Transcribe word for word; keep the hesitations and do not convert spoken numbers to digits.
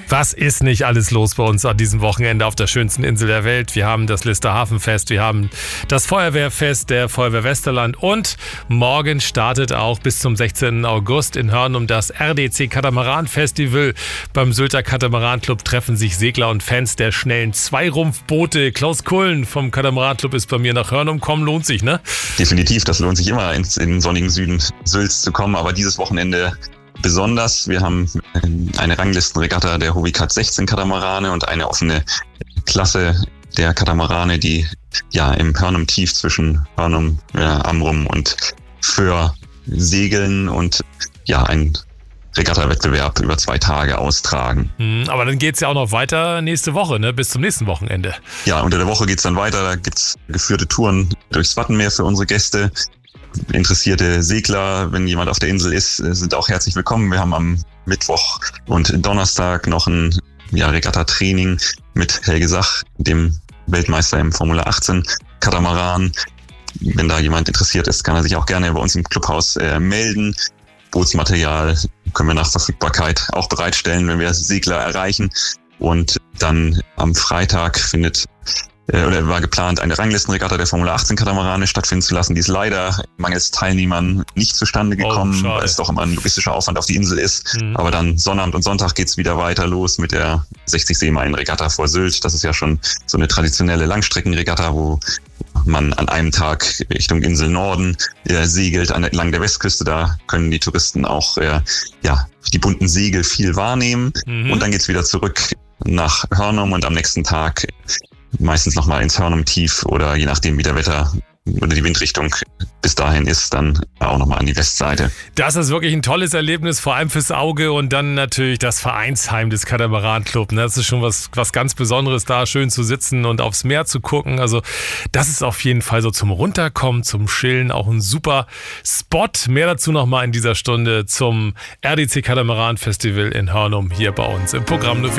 Was ist nicht alles los bei uns an diesem Wochenende auf der schönsten Insel der Welt? Wir haben das Lister Hafenfest, wir haben das Feuerwehrfest der Feuerwehr Westerland und morgen startet auch bis zum sechzehnten August in Hörnum das R D C Katamaran Festival. Beim Sylter Katamaran Club treffen sich Segler und Fans der schnellen Zweirumpfboote. Klaus Kullen vom Katamaran Club ist bei mir nach Hörnum kommen, lohnt sich, ne? Definitiv, das lohnt sich immer, ins, in den sonnigen Süden Sylts zu kommen, aber dieses Wochenende besonders. Wir haben eine Ranglistenregatta der Hovikat sechzehn Katamarane und eine offene Klasse der Katamarane, die ja im Hörnum tief zwischen Hörnum, ja, Amrum und Föhr segeln und ja ein Regatta-Wettbewerb über zwei Tage austragen. Aber dann geht's ja auch noch weiter nächste Woche, ne? Bis zum nächsten Wochenende. Ja, unter der Woche geht's dann weiter. Da gibt's geführte Touren durchs Wattenmeer für unsere Gäste. Interessierte Segler, wenn jemand auf der Insel ist, sind auch herzlich willkommen. Wir haben am Mittwoch und Donnerstag noch ein ja, Regatta-Training mit Helge Sach, dem Weltmeister im Formula achtzehn Katamaran. Wenn da jemand interessiert ist, kann er sich auch gerne bei uns im Clubhaus äh, melden. Bootsmaterial können wir nach Verfügbarkeit auch bereitstellen, wenn wir Segler erreichen. Und dann am Freitag findet oder war geplant, eine Ranglistenregatta der Formula achtzehn Katamarane stattfinden zu lassen. Die ist leider mangels Teilnehmern nicht zustande gekommen, oh, weil es doch immer ein logistischer Aufwand auf die Insel ist. Mhm. Aber dann Sonnabend und Sonntag geht's wieder weiter los mit der sechzig Seemeilen-Regatta vor Sylt. Das ist ja schon so eine traditionelle Langstreckenregatta, wo man an einem Tag Richtung Insel Norden äh, segelt, an, entlang der Westküste. Da können die Touristen auch äh, ja die bunten Segel viel wahrnehmen. Mhm. Und dann geht's wieder zurück nach Hörnum und am nächsten Tag meistens nochmal ins Hörnum tief oder je nachdem, wie der Wetter oder die Windrichtung bis dahin ist, dann auch nochmal an die Westseite. Das ist wirklich ein tolles Erlebnis, vor allem fürs Auge und dann natürlich das Vereinsheim des Katamaran Club. Das ist schon was, was ganz Besonderes, da schön zu sitzen und aufs Meer zu gucken. Also das ist auf jeden Fall so zum Runterkommen, zum Chillen auch ein super Spot. Mehr dazu nochmal in dieser Stunde zum R D C Katamaran Festival in Hörnum hier bei uns im Programm.